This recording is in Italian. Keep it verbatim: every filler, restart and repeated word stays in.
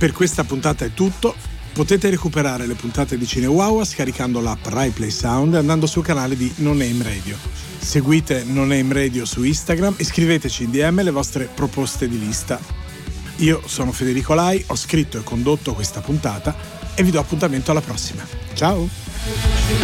Per questa puntata è tutto. Potete recuperare le puntate di CineWow scaricando l'app RaiPlay Sound e andando sul canale di No Name Radio. Seguite No Name Radio su Instagram e scriveteci in D M le vostre proposte di lista. Io sono Federico Lai, ho scritto e condotto questa puntata e vi do appuntamento alla prossima. Ciao!